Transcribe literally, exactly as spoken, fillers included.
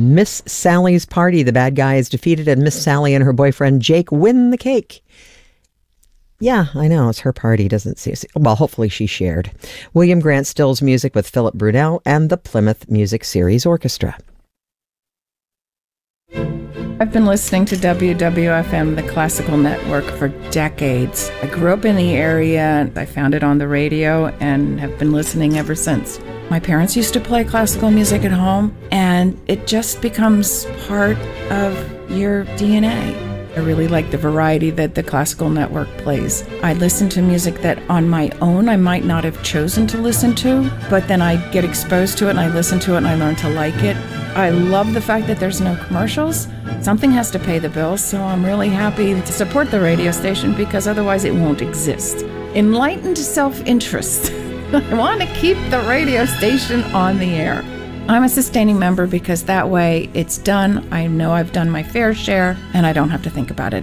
Miss Sally's Party. The bad guy is defeated and Miss Sally and her boyfriend Jake win the cake. Yeah, I know, it's her party, doesn't see. Well, hopefully she shared. William Grant Stills music with Philip Brunel and the Plymouth Music Series Orchestra. I've been listening to W W F M, the classical network, for decades. I grew up in the area, I found it on the radio, and have been listening ever since. My parents used to play classical music at home, and it just becomes part of your D N A. I really like the variety that the classical network plays. I listen to music that on my own I might not have chosen to listen to, but then I get exposed to it and I listen to it and I learn to like it. I love the fact that there's no commercials. Something has to pay the bills, so I'm really happy to support the radio station because otherwise it won't exist. Enlightened self-interest. I want to keep the radio station on the air. I'm a sustaining member because that way it's done. I know I've done my fair share and I don't have to think about it